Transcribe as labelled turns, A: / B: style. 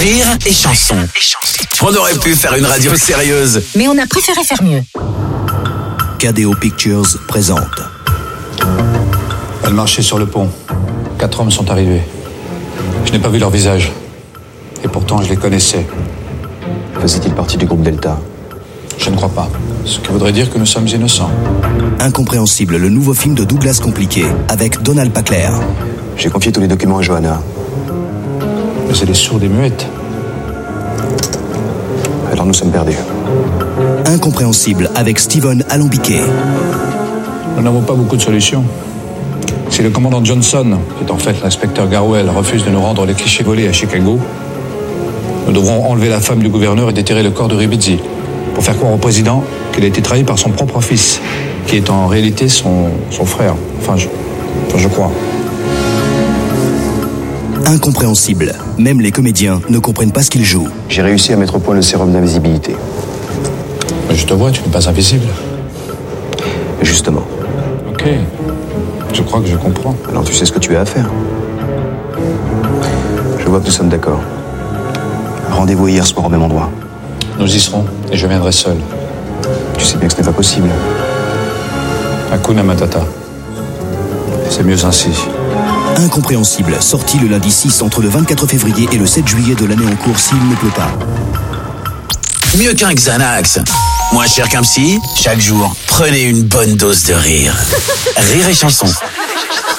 A: Rire et chanson. On aurait pu faire une radio sérieuse,
B: mais on a préféré faire mieux.
C: KDO Pictures présente.
D: Elle marchait sur le pont. 4 hommes sont arrivés. Je n'ai pas vu leur visage. Et pourtant, je les connaissais.
E: Faisait-il partie du groupe Delta?
D: Je ne crois pas. Ce qui voudrait dire que nous sommes innocents.
C: Incompréhensible, le nouveau film de Douglas Compliqué avec Donald Pacler.
E: J'ai confié tous les documents à Johanna.
D: Mais c'est des sourds et muettes.
E: Alors nous sommes perdus.
C: Incompréhensible avec Steven Alambiqué.
D: Nous n'avons pas beaucoup de solutions. Si le commandant Johnson, qui est en fait l'inspecteur Garwell, refuse de nous rendre les clichés volés à Chicago, nous devrons enlever la femme du gouverneur et déterrer le corps de Ribisi pour faire croire au président qu'il a été trahi par son propre fils, qui est en réalité son frère. Enfin, je crois.
C: Incompréhensible. Même les comédiens ne comprennent pas ce qu'ils jouent.
E: J'ai réussi à mettre au point le sérum d'invisibilité.
D: Mais je te vois, tu n'es pas invisible.
E: Justement.
D: Ok. Je crois que je comprends.
E: Alors tu sais ce que tu as à faire. Je vois que nous sommes d'accord. Rendez-vous hier soir au même endroit.
D: Nous y serons, et je viendrai seul.
E: Tu sais bien que ce n'est pas possible.
D: Hakuna Matata. C'est mieux ainsi.
C: Incompréhensible, sorti le lundi 6 entre le 24 février et le 7 juillet de l'année en cours s'il ne pleut pas.
A: mieux qu'un Xanax. Moins cher qu'un psy, chaque jour, prenez une bonne dose de rire. Rire et chanson.